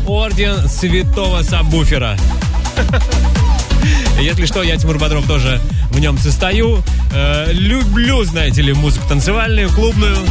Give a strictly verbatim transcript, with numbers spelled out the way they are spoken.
орден Святого Сабвуфера. Если что, я, Тимур Бодров, тоже в нем состою. Люблю, знаете ли, музыку танцевальную, клубную.